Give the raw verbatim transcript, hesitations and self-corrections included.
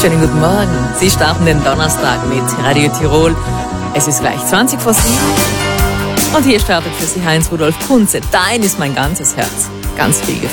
Schönen guten Morgen. Sie starten den Donnerstag mit Radio Tirol. Es ist gleich zwanzig vor sieben. Und hier startet für Sie Heinz Rudolf Kunze. Dein ist mein ganzes Herz. Ganz viel Gefühl.